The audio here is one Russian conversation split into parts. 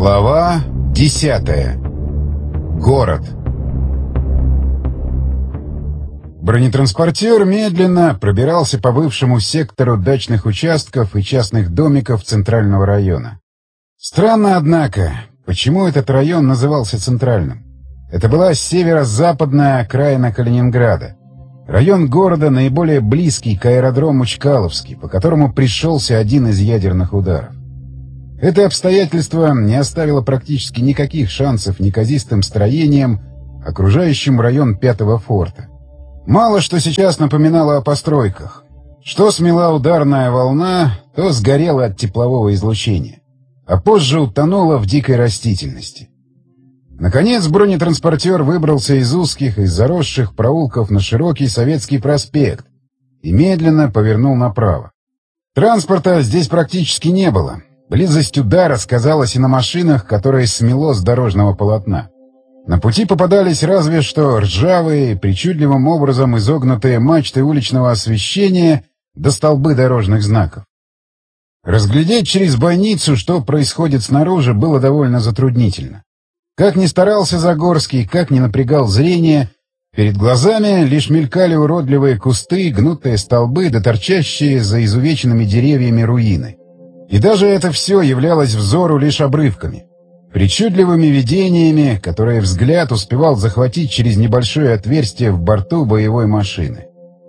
Глава 10. Город. Бронетранспортер медленно пробирался по бывшему сектору дачных участков и частных домиков Центрального района. Странно, однако, почему этот район назывался Центральным? Это была северо-западная окраина Калининграда. Район города наиболее близкий к аэродрому Чкаловский, по которому пришелся один из ядерных ударов. Это обстоятельство не оставило практически никаких шансов неказистым строениям, окружающим район Пятого форта. Мало что сейчас напоминало о постройках. Что смела ударная волна, то сгорело от теплового излучения, а позже утонуло в дикой растительности. Наконец бронетранспортер выбрался из узких и заросших проулков на широкий Советский проспект и медленно повернул направо. Транспорта здесь практически не было. Близость удара сказалась и на машинах, которые смело с дорожного полотна. На пути попадались разве что ржавые, причудливым образом изогнутые мачты уличного освещения до столбы дорожных знаков. Разглядеть через бойницу, что происходит снаружи, было довольно затруднительно. Как ни старался Загорский, как ни напрягал зрение, перед глазами лишь мелькали уродливые кусты, гнутые столбы да торчащие за изувеченными деревьями руины. И даже это все являлось взору лишь обрывками, причудливыми видениями, которые взгляд успевал захватить через небольшое отверстие в борту боевой машины.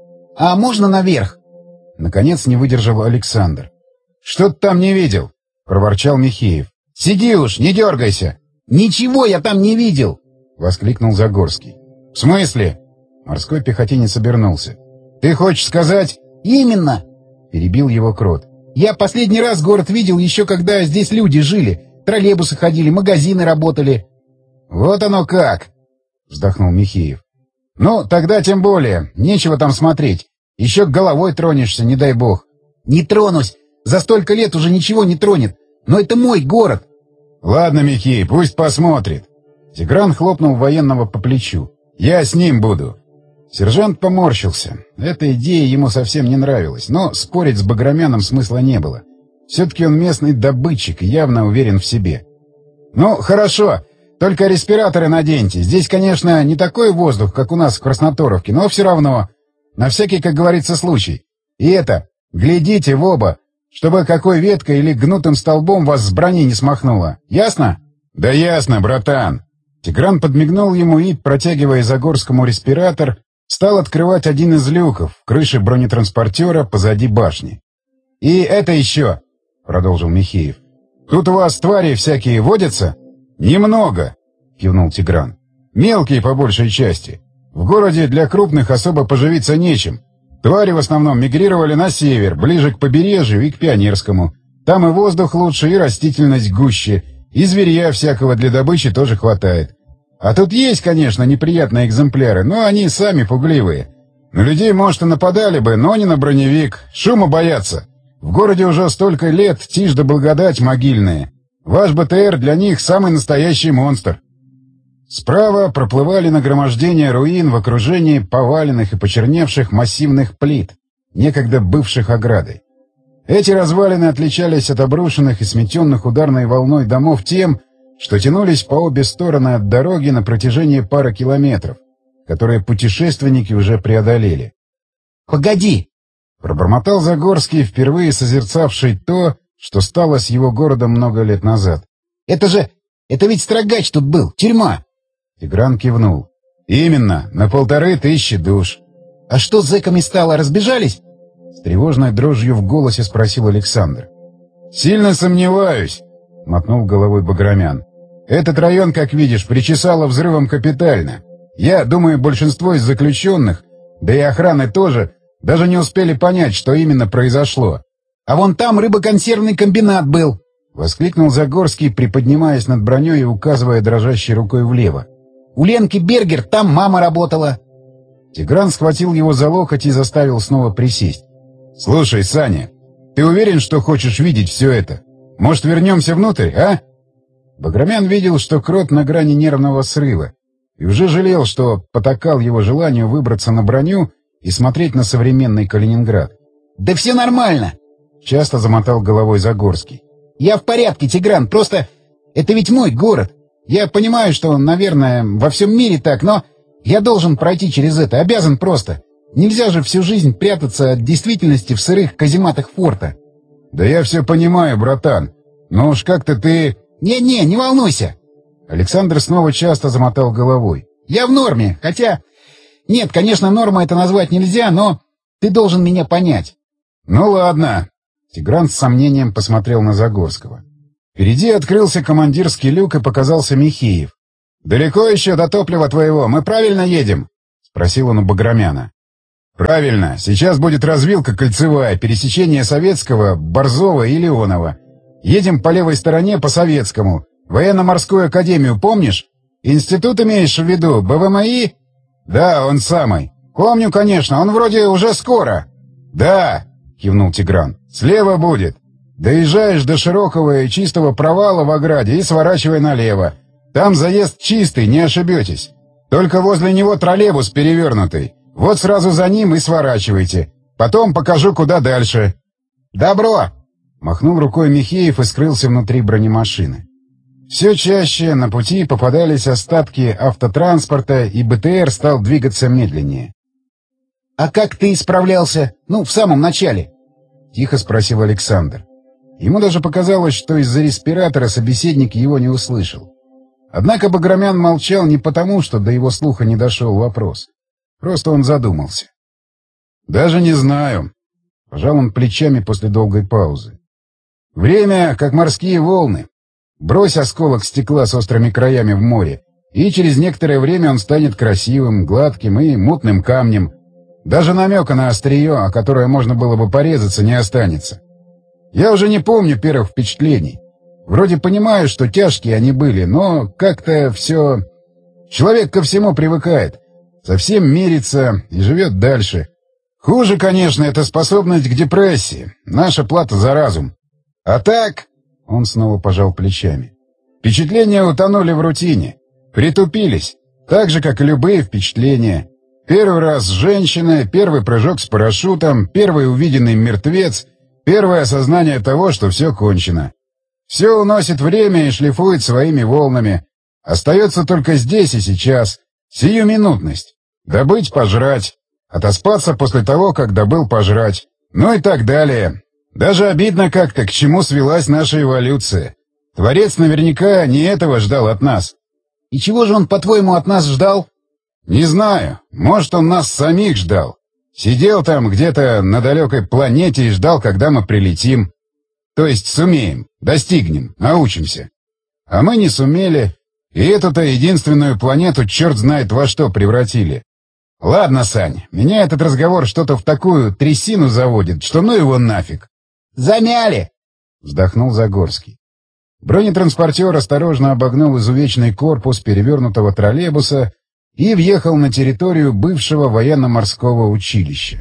«А можно наверх?» Наконец не выдержал Александр. «Что ты там не видел?» — проворчал Михеев. «Сиди уж, не дергайся!» «Ничего я там не видел!» — воскликнул Загорский. «В смысле?» — морской пехотинец обернулся. «Ты хочешь сказать...» «Именно!» — перебил его Крот. «Я последний раз город видел еще когда здесь люди жили. Троллейбусы ходили, магазины работали». «Вот оно как!» — вздохнул Михеев. «Ну, тогда тем более. Нечего там смотреть. Еще головой тронешься, не дай бог». «Не тронусь. За столько лет уже ничего не тронет. Но это мой город». «Ладно, Михей, пусть посмотрит». Тигран хлопнул военного по плечу. «Я с ним буду». Сержант поморщился. Эта идея ему совсем не нравилась, но спорить с Баграмяном смысла не было. Все-таки он местный добытчик и явно уверен в себе. «Ну, хорошо. Только респираторы наденьте. Здесь, конечно, не такой воздух, как у нас в Красноторовке, но все равно. На всякий, как говорится, случай. И это, глядите в оба, чтобы какой веткой или гнутым столбом вас с брони не смахнуло. Ясно?» «Да ясно, братан». Тигран подмигнул ему и, протягивая Загорскому респиратор, стал открывать один из люков в крыше бронетранспортера позади башни. «И это еще», — продолжил Михеев. «Тут у вас твари всякие водятся?» «Немного», — кивнул Тигран. «Мелкие по большей части. В городе для крупных особо поживиться нечем. Твари в основном мигрировали на север, ближе к побережью и к Пионерскому. Там и воздух лучше, и растительность гуще, и зверья всякого для добычи тоже хватает. А тут есть, конечно, неприятные экземпляры, но они сами пугливые. На людей, может, и нападали бы, но не на броневик. Шума боятся. В городе уже столько лет тишь да благодать могильные. Ваш БТР для них самый настоящий монстр». Справа проплывали нагромождения руин в окружении поваленных и почерневших массивных плит, некогда бывших оградой. Эти развалины отличались от обрушенных и сметенных ударной волной домов тем, что тянулись по обе стороны от дороги на протяжении пары километров, которые путешественники уже преодолели. «Погоди!» — пробормотал Загорский, впервые созерцавший то, что стало с его городом много лет назад. Это ведь Строгач тут был, тюрьма!» Тигран кивнул. «Именно, на 1500 душ». «А что с зэками стало, разбежались?» С тревожной дрожью в голосе спросил Александр. «Сильно сомневаюсь», — мотнул головой Баграмян. «Этот район, как видишь, причесало взрывом капитально. Я думаю, большинство из заключенных, да и охраны тоже, даже не успели понять, что именно произошло». «А вон там рыбоконсервный комбинат был», — воскликнул Загорский, приподнимаясь над броней и указывая дрожащей рукой влево. «У Ленки Бергер там мама работала». Тигран схватил его за локоть и заставил снова присесть. «Слушай, Саня, ты уверен, что хочешь видеть все это? Может, вернемся внутрь, а?» Баграмян видел, что Крот на грани нервного срыва, и уже жалел, что потакал его желанию выбраться на броню и смотреть на современный Калининград. «Да все нормально!» — часто замотал головой Загорский. «Я в порядке, Тигран, просто Это ведь мой город. Я понимаю, что, наверное, во всем мире так, но я должен пройти через это, обязан просто. Нельзя же всю жизнь прятаться от действительности в сырых казематах форта. Да я все понимаю, братан. Но уж как-то ты... Не волнуйся. Александр снова часто замотал головой. Я в норме, хотя... Нет, конечно, норма это назвать нельзя, но ты должен меня понять. Ну ладно. Тигран с сомнением посмотрел на Загорского. Впереди открылся командирский люк и показался Михеев. «Далеко еще до топлива твоего? Мы правильно едем?» — спросил он у Баграмяна. «Правильно. Сейчас будет развилка кольцевая, пересечение Советского, Борзова и Леонова. Едем по левой стороне по Советскому. Военно-морскую академию помнишь? Институт имеешь в виду? БВМИ?» «Да, он самый. Помню, конечно. Он вроде уже скоро». «Да», — кивнул Тигран. «Слева будет. Доезжаешь до широкого и чистого провала в ограде и сворачивай налево. Там заезд чистый, не ошибетесь. Только возле него троллейбус перевернутый. Вот сразу за ним и сворачивайте. Потом покажу, куда дальше». «Добро!» — махнул рукой Михеев и скрылся внутри бронемашины. Все чаще на пути попадались остатки автотранспорта, и БТР стал двигаться медленнее. «А как ты справлялся? Ну, в самом начале?» — тихо спросил Александр. Ему даже показалось, что из-за респиратора собеседник его не услышал. Однако Баграмян молчал не потому, что до его слуха не дошел вопрос. Просто он задумался. «Даже не знаю», — пожал он плечами после долгой паузы. «Время, как морские волны. Брось осколок стекла с острыми краями в море, и через некоторое время он станет красивым, гладким и мутным камнем. Даже намека на острие, о которое можно было бы порезаться, не останется. Я уже не помню первых впечатлений. Вроде понимаю, что тяжкие они были, но как-то все... Человек ко всему привыкает, совсем мирится и живет дальше. Хуже, конечно, это способность к депрессии, наша плата за разум. А так...» — он снова пожал плечами. «Впечатления утонули в рутине, притупились, так же, как и любые впечатления. Первый раз женщина, первый прыжок с парашютом, первый увиденный мертвец, первое осознание того, что все кончено. Все уносит время и шлифует своими волнами. Остается только здесь и сейчас. Сиюминутность. Добыть, пожрать. Отоспаться после того, как добыл пожрать. Ну и так далее. Даже обидно как-то, к чему свелась наша эволюция. Творец наверняка не этого ждал от нас. «И чего же он, по-твоему, от нас ждал?» «Не знаю. Может, он нас самих ждал. Сидел там где-то на далекой планете и ждал, когда мы прилетим. То есть сумеем, достигнем, научимся. А мы не сумели, и эту-то единственную планету черт знает во что превратили. Ладно, Сань, меня этот разговор что-то в такую трясину заводит, что ну его нафиг». «Замяли!» — вздохнул Загорский. Бронетранспортер осторожно обогнул изувеченный корпус перевернутого троллейбуса и въехал на территорию бывшего военно-морского училища.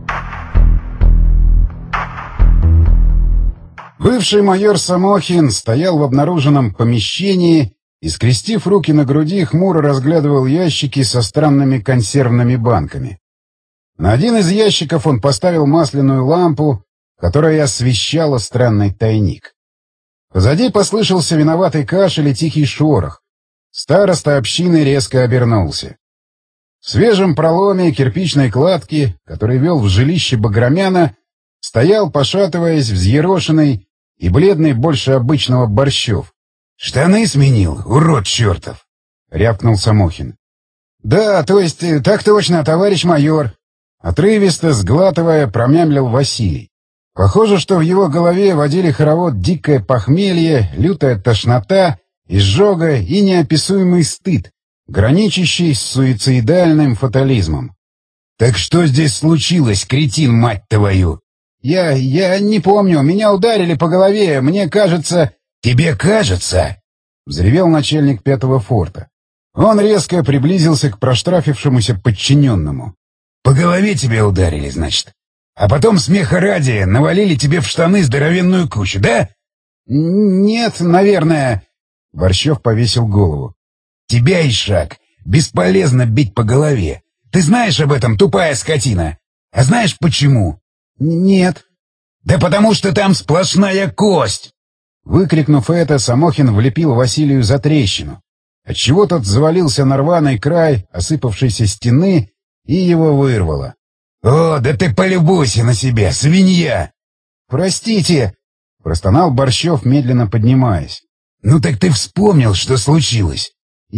Бывший майор Самохин стоял в обнаруженном помещении и, скрестив руки на груди, хмуро разглядывал ящики со странными консервными банками. На один из ящиков он поставил масляную лампу, которая освещала странный тайник. Позади послышался виноватый кашель и тихий шорох. Староста общины резко обернулся. В свежем проломе кирпичной кладки, который вел в жилище Баграмяна, стоял, пошатываясь, взъерошенный и бледный больше обычного Борщев. «Штаны сменил, урод чертов!» — рявкнул Самохин. «Да, то есть так точно, товарищ майор!» Отрывисто, сглатывая, промямлил Василий. Похоже, что в его голове водили хоровод дикое похмелье, лютая тошнота, изжога и неописуемый стыд, граничащий с суицидальным фатализмом. «Так что здесь случилось, кретин, мать твою?» Я не помню, меня ударили по голове, мне кажется...» «Тебе кажется?» — взревел начальник пятого форта. Он резко приблизился к проштрафившемуся подчиненному. «По голове тебя ударили, значит? А потом, смеха ради, навалили тебе в штаны здоровенную кучу, да?» «Нет, наверное...» — Борщев повесил голову. «Тебя, Ишак, бесполезно бить по голове. Ты знаешь об этом, тупая скотина? А знаешь почему?» «Нет». «Да потому что там сплошная кость!» Выкрикнув это, Самохин влепил Василию за трещину, отчего тот завалился на рваный край осыпавшейся стены и его вырвало. «О, да ты полюбуйся на себя, свинья!» «Простите!» — простонал Борщев, медленно поднимаясь. «Ну так ты вспомнил, что случилось?»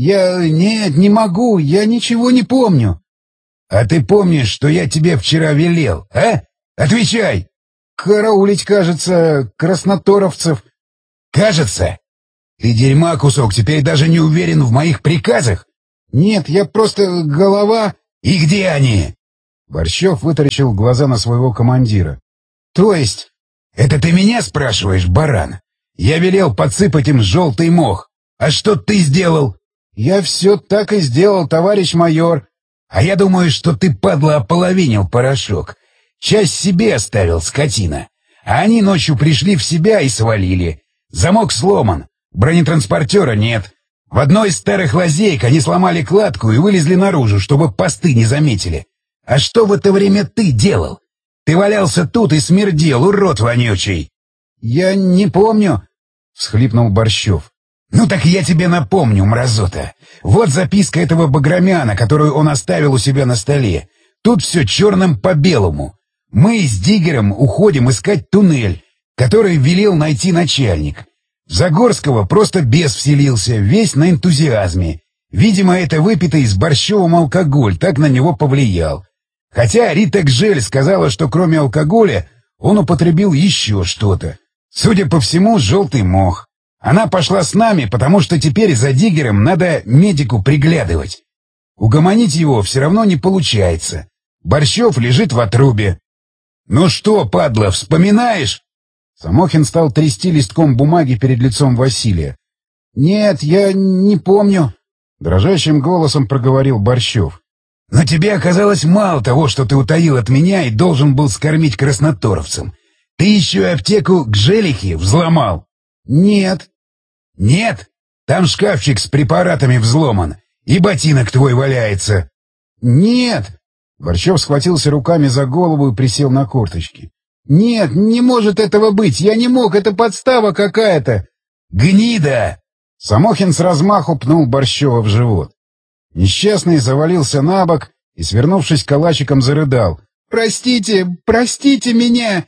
Нет, не могу, я ничего не помню». «А ты помнишь, что я тебе вчера велел, а? Отвечай!» «Караулить, кажется, красноторовцев». «Кажется? Ты дерьма кусок, теперь даже не уверен в моих приказах?» «Нет, я просто голова...» «И где они?» Борщев вытаращил глаза на своего командира. «То есть...» «Это ты меня спрашиваешь, баран? Я велел подсыпать им желтый мох. А что ты сделал?» «Я все так и сделал, товарищ майор». «А я думаю, что ты, падла, ополовинил порошок. Часть себе оставил, скотина. А они ночью пришли в себя и свалили. Замок сломан, бронетранспортера нет. В одной из старых лазеек они сломали кладку и вылезли наружу, чтобы посты не заметили. А что в это время ты делал? Ты валялся тут и смердел, урод вонючий!» «Я не помню», — всхлипнул Борщев. «Ну так я тебе напомню, мразота. Вот записка этого Баграмяна, которую он оставил у себя на столе. Тут все черным по белому. Мы с Диггером уходим искать туннель, который велел найти начальник. В Загорского просто бес вселился, весь на энтузиазме. Видимо, это выпитый с Борщевым алкоголь так на него повлиял. Хотя Рита Гжель сказала, что кроме алкоголя он употребил еще что-то. Судя по всему, желтый мох. Она пошла с нами, потому что теперь за Диггером надо медику приглядывать. Угомонить его все равно не получается. Борщев лежит в отрубе. Ну что, падла, вспоминаешь?» Самохин стал трясти листком бумаги перед лицом Василия. «Нет, я не помню», — дрожащим голосом проговорил Борщев. «Но тебе оказалось мало того, что ты утаил от меня и должен был скормить красноторовцам. Ты еще и аптеку Гжелихи взломал». «Нет». «Нет? Там шкафчик с препаратами взломан, и ботинок твой валяется». «Нет». Борщев схватился руками за голову и присел на корточки. «Нет, не может этого быть, я не мог, это подстава какая-то». «Гнида!» Самохин с размаху пнул Борщева в живот. Несчастный завалился на бок и, свернувшись калачиком, зарыдал. «Простите, простите меня!»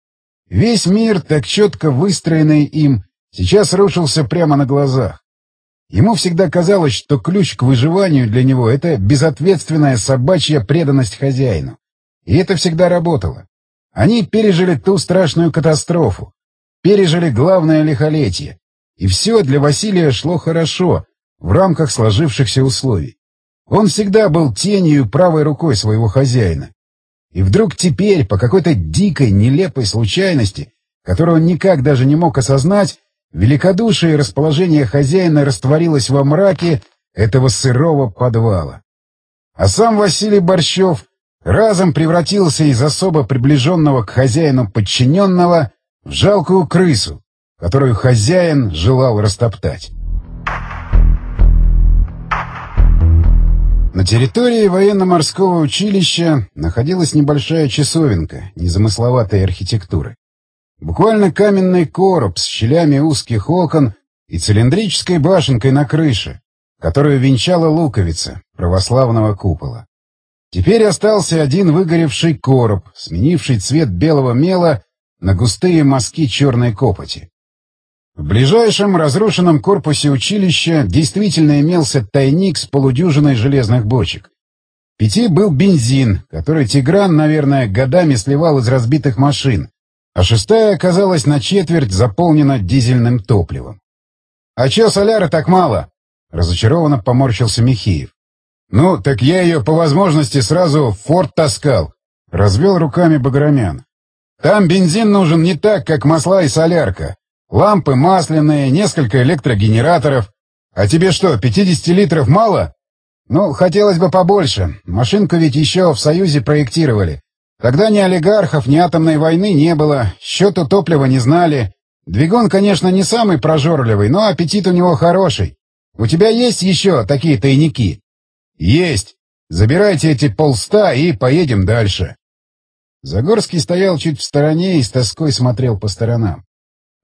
Весь мир, так четко выстроенный им, сейчас рушился прямо на глазах. Ему всегда казалось, что ключ к выживанию для него — это безответственная собачья преданность хозяину. И это всегда работало. Они пережили ту страшную катастрофу, пережили главное лихолетие. И все для Василия шло хорошо, в рамках сложившихся условий. Он всегда был тенью и правой рукой своего хозяина. И вдруг теперь, по какой-то дикой, нелепой случайности, которую он никак даже не мог осознать, великодушие и расположение хозяина растворилось во мраке этого сырого подвала. А сам Василий Борщев разом превратился из особо приближенного к хозяину подчиненного в жалкую крысу, которую хозяин желал растоптать. На территории военно-морского училища находилась небольшая часовенка незамысловатой архитектуры. Буквально каменный короб с щелями узких окон и цилиндрической башенкой на крыше, которую венчала луковица православного купола. Теперь остался один выгоревший короб, сменивший цвет белого мела на густые мазки черной копоти. В ближайшем разрушенном корпусе училища действительно имелся тайник с полудюжиной железных бочек. В 5 был бензин, который Тигран, наверное, годами сливал из разбитых машин, а 6-я оказалась на четверть заполнена дизельным топливом. «А чё соляра так мало?» — разочарованно поморщился Михеев. «Ну, так я ее по возможности сразу в форт таскал», — развел руками Баграмян. «Там бензин нужен не так, как масла и солярка. Лампы масляные, несколько электрогенераторов. А тебе что, 50 литров мало?» «Ну, хотелось бы побольше. Машинку ведь еще в Союзе проектировали. Тогда ни олигархов, ни атомной войны не было, счету топлива не знали. Двигун, конечно, не самый прожорливый, но аппетит у него хороший. У тебя есть еще такие тайники?» «Есть. Забирайте эти 100 и поедем дальше». Загорский стоял чуть в стороне и с тоской смотрел по сторонам.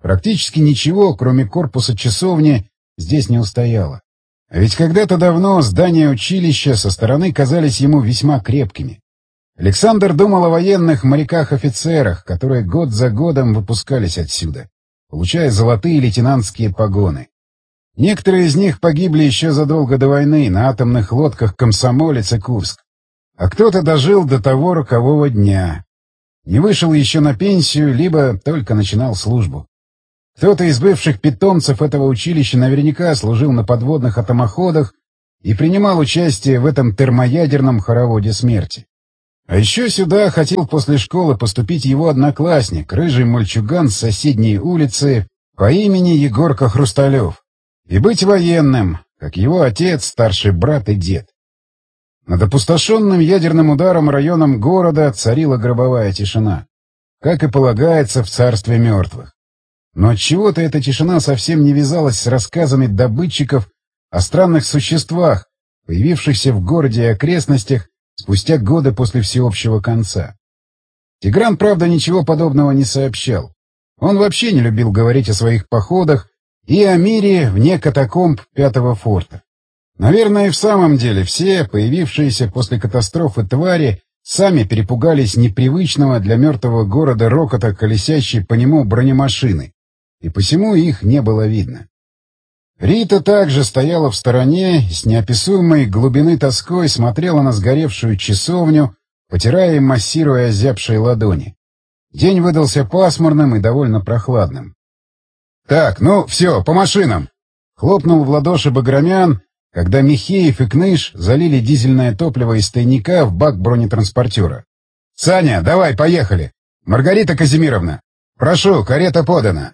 Практически ничего, кроме корпуса часовни, здесь не устояло. А ведь когда-то давно здания училища со стороны казались ему весьма крепкими. Александр думал о военных моряках-офицерах, которые год за годом выпускались отсюда, получая золотые лейтенантские погоны. Некоторые из них погибли еще задолго до войны на атомных лодках «Комсомолец» и «Курск». А кто-то дожил до того рокового дня. Не вышел еще на пенсию, либо только начинал службу. Кто-то из бывших питомцев этого училища наверняка служил на подводных атомоходах и принимал участие в этом термоядерном хороводе смерти. А еще сюда хотел после школы поступить его одноклассник, рыжий мальчуган с соседней улицы по имени Егорка Хрусталев, и быть военным, как его отец, старший брат и дед. Над опустошенным ядерным ударом районом города царила гробовая тишина, как и полагается в царстве мертвых. Но отчего-то эта тишина совсем не вязалась с рассказами добытчиков о странных существах, появившихся в городе и окрестностях спустя годы после всеобщего конца. Тигран, правда, ничего подобного не сообщал. Он вообще не любил говорить о своих походах и о мире вне катакомб Пятого форта. Наверное, и в самом деле все появившиеся после катастрофы твари сами перепугались непривычного для мертвого города рокота колесящей по нему бронемашины, и посему их не было видно. Рита также стояла в стороне и с неописуемой глубины тоской смотрела на сгоревшую часовню, потирая и массируя озябшие ладони. День выдался пасмурным и довольно прохладным. «Так, ну все, по машинам!» — хлопнул в ладоши Баграмян, когда Михеев и Кныш залили дизельное топливо из тайника в бак бронетранспортера. «Саня, давай, поехали! Маргарита Казимировна! Прошу, карета подана!»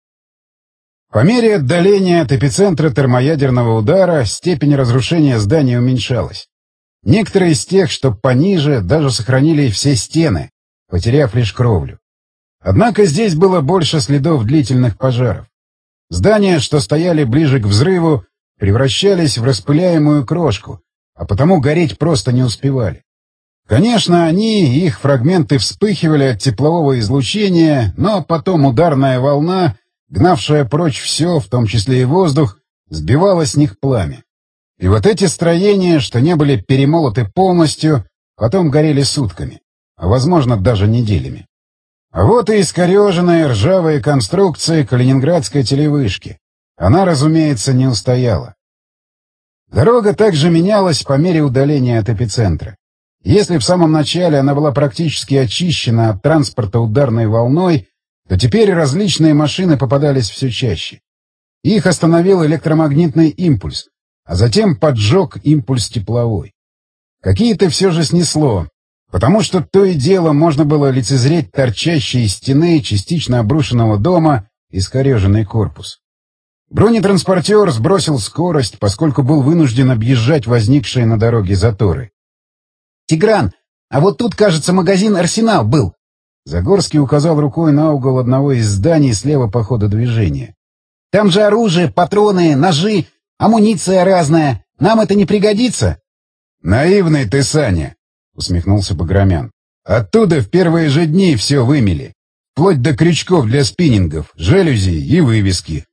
По мере отдаления от эпицентра термоядерного удара степень разрушения зданий уменьшалась. Некоторые из тех, что пониже, даже сохранили все стены, потеряв лишь кровлю. Однако здесь было больше следов длительных пожаров. Здания, что стояли ближе к взрыву, превращались в распыляемую крошку, а потому гореть просто не успевали. Конечно, они и их фрагменты вспыхивали от теплового излучения, но потом ударная волна, гнавшая прочь все, в том числе и воздух, сбивала с них пламя. И вот эти строения, что не были перемолоты полностью, потом горели сутками, а, возможно, даже неделями. А вот и искореженная ржавая конструкция калининградской телевышки. Она, разумеется, не устояла. Дорога также менялась по мере удаления от эпицентра. Если в самом начале она была практически очищена от транспорта ударной волной, то теперь различные машины попадались все чаще. Их остановил электромагнитный импульс, а затем поджег импульс тепловой. Какие-то все же снесло, потому что то и дело можно было лицезреть торчащий из стены частично обрушенного дома искореженный корпус. Бронетранспортер сбросил скорость, поскольку был вынужден объезжать возникшие на дороге заторы. «Тигран, а вот тут, кажется, магазин «Арсенал» был». Загорский указал рукой на угол одного из зданий слева по ходу движения. «Там же оружие, патроны, ножи, амуниция разная. Нам это не пригодится?» «Наивный ты, Саня», — усмехнулся Баграмян. «Оттуда в первые же дни все вымели. Вплоть до крючков для спиннингов, жалюзи и вывески».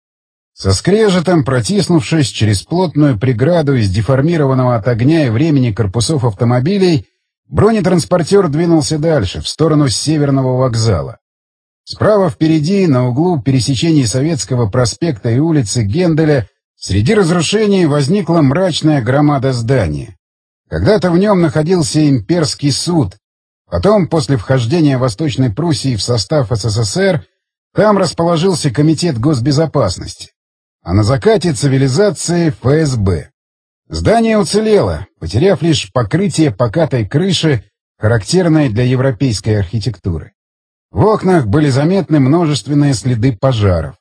Со скрежетом, протиснувшись через плотную преграду из деформированного от огня и времени корпусов автомобилей, бронетранспортер двинулся дальше, в сторону Северного вокзала. Справа впереди, на углу пересечений Советского проспекта и улицы Генделя, среди разрушений возникла мрачная громада здания. Когда-то в нем находился имперский суд. Потом, после вхождения Восточной Пруссии в состав СССР, там расположился Комитет госбезопасности. А на закате цивилизации ФСБ. Здание уцелело, потеряв лишь покрытие покатой крыши, характерное для европейской архитектуры. В окнах были заметны множественные следы пожаров.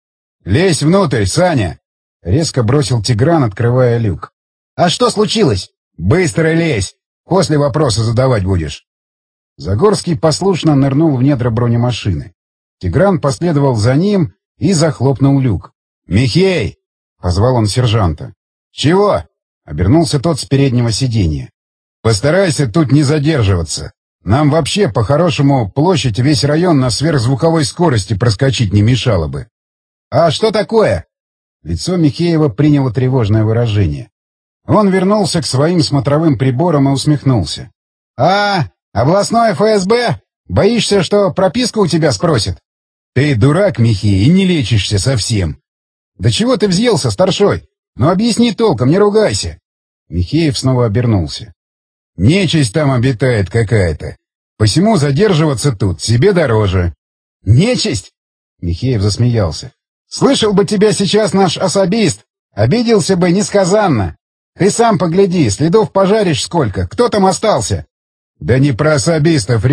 «Лезь внутрь, Саня!» — резко бросил Тигран, открывая люк. «А что случилось?» «Быстро лезь! После вопроса задавать будешь!» Загорский послушно нырнул в недра бронемашины. Тигран последовал за ним и захлопнул люк. «Михей!» — позвал он сержанта. «Чего?» — обернулся тот с переднего сиденья. «Постарайся тут не задерживаться. Нам вообще, по-хорошему, площадь и весь район на сверхзвуковой скорости проскочить не мешало бы. А что такое? Лицо Михеева приняло тревожное выражение. Он вернулся к своим смотровым приборам и усмехнулся. Областное ФСБ? Боишься, что прописку у тебя спросят? Ты дурак, Михей, и не лечишься совсем. Да чего ты взъелся, старшой? Ну объясни толком, не ругайся. Михеев снова обернулся. Нечисть там обитает какая-то. Посему задерживаться тут себе дороже. Нечисть? Михеев засмеялся. Слышал бы тебя сейчас наш особист. Обиделся бы несказанно. Ты сам погляди, следов пожаришь сколько. Кто там остался? Да не про особистов